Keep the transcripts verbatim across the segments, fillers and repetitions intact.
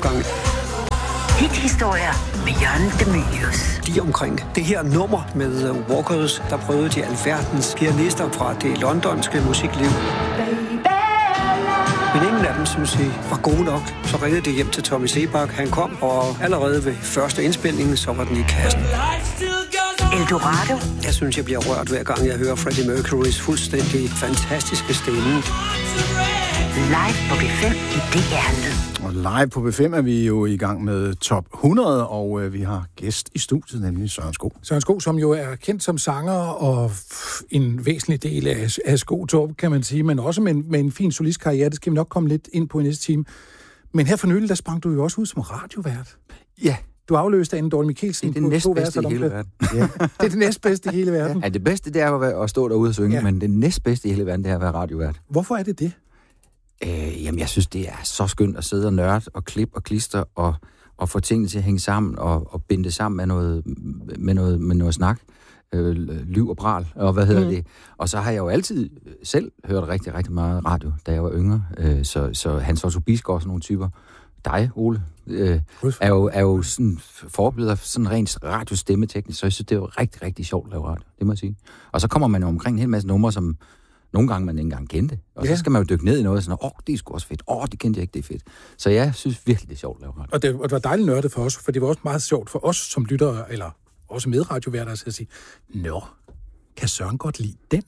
gange. Hithistorier med Jørgen De Mylius. Lige omkring det her nummer med Walkers, der prøvede de alverdens pianister fra det londonske musikliv. Men ingen af dem, synes jeg, var gode nok. Så ringede det hjem til Tommy Sebak. Han kom, og allerede ved første indspilning, så var den i kassen. Eldorado. Jeg synes, jeg bliver rørt hver gang, jeg hører Freddie Mercurys fuldstændig fantastiske stemme. Live på B fem i D R-lyd. Og live på B fem er vi jo i gang med top hundrede, og øh, vi har gæst i studiet, nemlig Søren Sko. Søren Sko, som jo er kendt som sanger og en væsentlig del af, af Skotorp, kan man sige, men også med en, med en fin solistkarriere. Det skal vi nok komme lidt ind på i næste time. Men her for nylig, der sprang du jo også ud som radiovært. Ja. Du afløste Anne Dorte Mikkelsen det er det næstbedste i hele verden. Ja. Det er det næstbedste i hele verden. Ja, det bedste, det er at stå derude og synge, ja. Men det næstbedste i hele verden, det er at være radiovært. Hvorfor er det det? Øh, jamen, jeg synes, det er så skønt at sidde og nørde og klippe og klister og, og få tingene til at hænge sammen og, og binde det sammen med noget, med noget, med noget snak. Øh, lyv og bral, og hvad hedder mm. det. Og så har jeg jo altid selv hørt rigtig, rigtig meget radio, da jeg var yngre. Øh, så, så Hans Otto Bisgaard og sådan nogle typer. Dig, Ole, øh, er jo, er jo sådan forbilleder sådan rent radiostemmeteknisk, så jeg synes, det er jo rigtig, rigtig sjovt at lave radio, det må jeg sige. Og så kommer man jo omkring en hel masse numre, som nogle gange man ikke engang kendte. Og ja. Så skal man jo dykke ned i noget, sådan, åh, oh, det er sgu også fedt, åh, oh, det kendte jeg ikke, det er fedt. Så jeg synes virkelig, det er sjovt at lave radio. Og det, og det var dejligt nørdet for os, for det var også meget sjovt for os som lyttere, eller også medradioværter, at sige, nå, kan Søren godt lide den?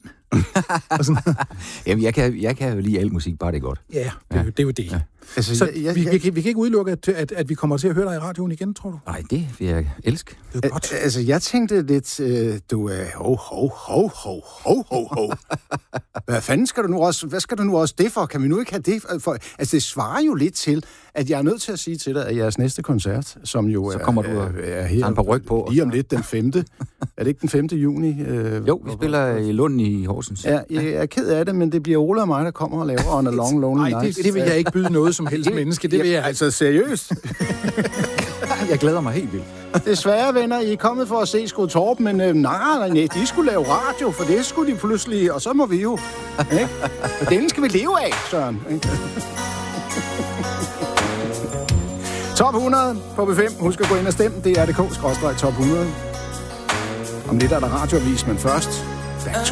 Jamen, jeg kan, jeg kan jo lide al musik, bare det er godt. Ja, det, ja. det er jo det. Ja. Altså, så jeg, jeg, vi, vi, vi kan ikke udelukke, at, at, at vi kommer til at høre dig i radioen igen, tror du? Nej, det vil jeg elske. Det er godt. Al- altså, jeg tænkte lidt, øh, du er ho, ho, ho, ho, ho, ho, ho. Hvad fanden skal du nu også, hvad skal du nu også det for? Kan vi nu ikke have det for? Altså, det svarer jo lidt til, at jeg er nødt til at sige til dig, at jeres næste koncert, som jo så kommer er, du er, er her på ryg på, lige om lidt den femte. Er det ikke den femte juni? Øh, jo, vi spiller i Lund i Horsens. Ja, jeg er ked af det, men det bliver Ole og mig, der kommer og laver On a Long Lonely Nej, Night. det, det vil jeg ikke byde noget som helst menneske. Det vil jeg altså seriøst. Jeg glæder mig helt vildt. Desværre, venner, I er kommet for at se Skotorp, men øh, nej, nej, nej, de skulle lave radio, for det skulle de pludselig, og så må vi jo. Ikke? Og den skal vi leve af, Søren. Ikke? Top hundrede på B fem. Husk at gå ind og stemme. Det er D K skråstreg top hundrede. Om lidt er der radioavis, men først back to